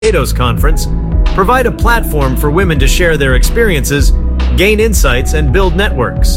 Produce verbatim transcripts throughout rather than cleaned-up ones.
Barbados Conference provide a platform for women to share their experiences, gain insights, and build networks.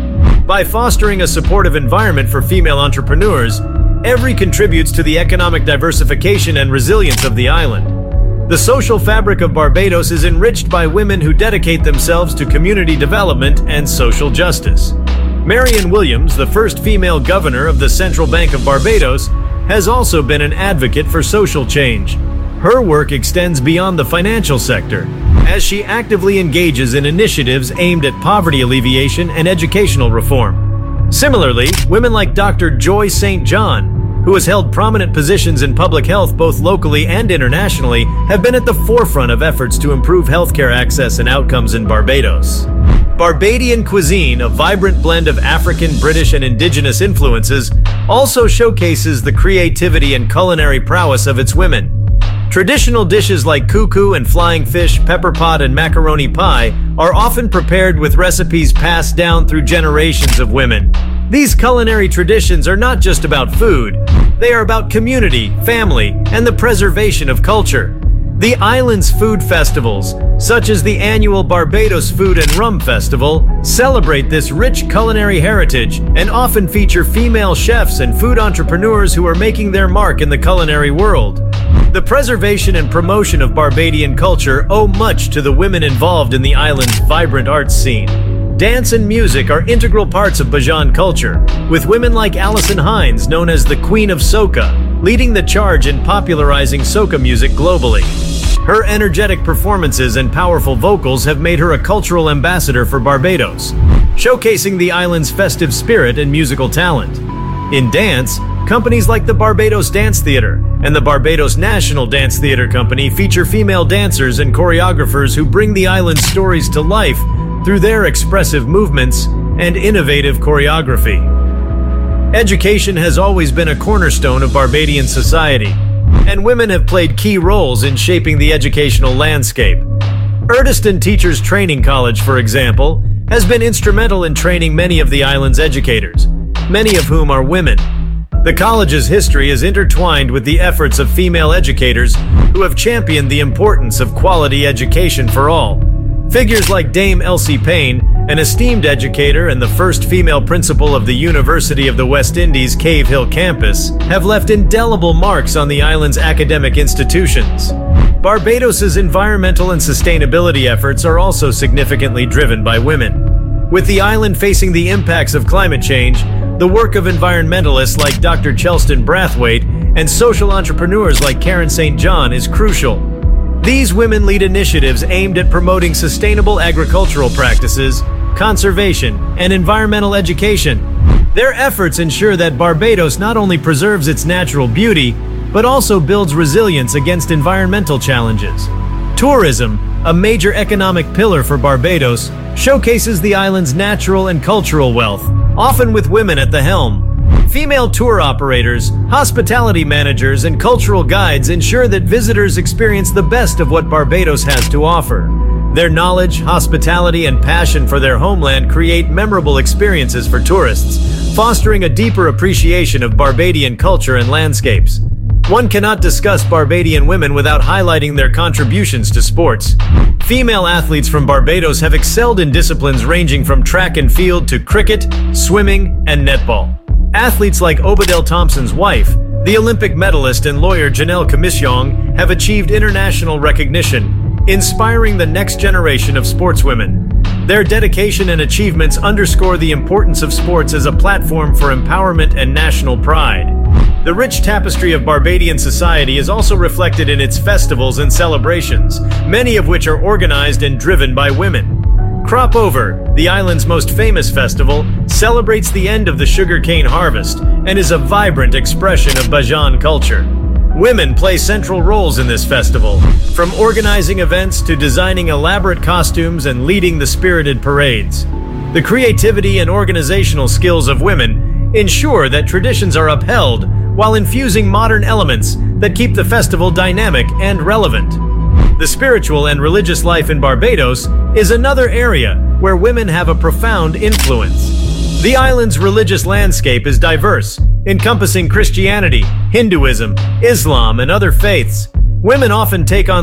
By fostering a supportive environment for female entrepreneurs, every contributes to the economic diversification and resilience of the island. The social fabric of Barbados is enriched by women who dedicate themselves to community development and social justice. Marianne Williams, the first female governor of the Central Bank of Barbados, has also been an advocate for social change. Her work extends beyond the financial sector, as she actively engages in initiatives aimed at poverty alleviation and educational reform. Similarly, women like Doctor Joy Saint John, who has held prominent positions in public health both locally and internationally, have been at the forefront of efforts to improve healthcare access and outcomes in Barbados. Barbadian cuisine, a vibrant blend of African, British, and indigenous influences, also showcases the creativity and culinary prowess of its women. Traditional dishes like cuckoo and flying fish, pepper pot, and macaroni pie are often prepared with recipes passed down through generations of women. These culinary traditions are not just about food, they are about community, family, and the preservation of culture. The island's food festivals, such as the annual Barbados Food and Rum Festival, celebrate this rich culinary heritage and often feature female chefs and food entrepreneurs who are making their mark in the culinary world. The preservation and promotion of Barbadian culture owe much to the women involved in the island's vibrant arts scene. Dance and music are integral parts of Bajan culture, with women like Alison Hines, known as the Queen of Soca, leading the charge in popularizing soca music globally. Her energetic performances and powerful vocals have made her a cultural ambassador for Barbados, showcasing the island's festive spirit and musical talent. In dance, companies like the Barbados Dance Theatre and the Barbados National Dance Theatre Company feature female dancers and choreographers who bring the island's stories to life through their expressive movements and innovative choreography. Education has always been a cornerstone of Barbadian society, and women have played key roles in shaping the educational landscape. Erdeston Teachers Training College, for example, has been instrumental in training many of the island's educators, many of whom are women. The college's history is intertwined with the efforts of female educators who have championed the importance of quality education for all. Figures like Dame Elsie Payne, an esteemed educator and the first female principal of the University of the West Indies Cave Hill campus, have left indelible marks on the island's academic institutions. Barbados's environmental and sustainability efforts are also significantly driven by women. With the island facing the impacts of climate change, the work of environmentalists like Doctor Chelston Brathwaite and social entrepreneurs like Karen Saint John is crucial. These women lead initiatives aimed at promoting sustainable agricultural practices, conservation, and environmental education. Their efforts ensure that Barbados not only preserves its natural beauty, but also builds resilience against environmental challenges. Tourism, a major economic pillar for Barbados, showcases the island's natural and cultural wealth, often with women at the helm. Female tour operators, hospitality managers, and cultural guides ensure that visitors experience the best of what Barbados has to offer. Their knowledge, hospitality, and passion for their homeland create memorable experiences for tourists, fostering a deeper appreciation of Barbadian culture and landscapes. One cannot discuss Barbadian women without highlighting their contributions to sports. Female athletes from Barbados have excelled in disciplines ranging from track and field to cricket, swimming, and netball. Athletes like Obadell Thompson's wife, the Olympic medalist and lawyer Janelle Commissiong, have achieved international recognition, inspiring the next generation of sportswomen. Their dedication and achievements underscore the importance of sports as a platform for empowerment and national pride. The rich tapestry of Barbadian society is also reflected in its festivals and celebrations, many of which are organized and driven by women. Crop Over, the island's most famous festival, celebrates the end of the sugarcane harvest and is a vibrant expression of Bajan culture. Women play central roles in this festival, from organizing events to designing elaborate costumes and leading the spirited parades. The creativity and organizational skills of women ensure that traditions are upheld while infusing modern elements that keep the festival dynamic and relevant. The spiritual and religious life in Barbados is another area where women have a profound influence. The island's religious landscape is diverse, encompassing Christianity, Hinduism, Islam, and other faiths. Women often take on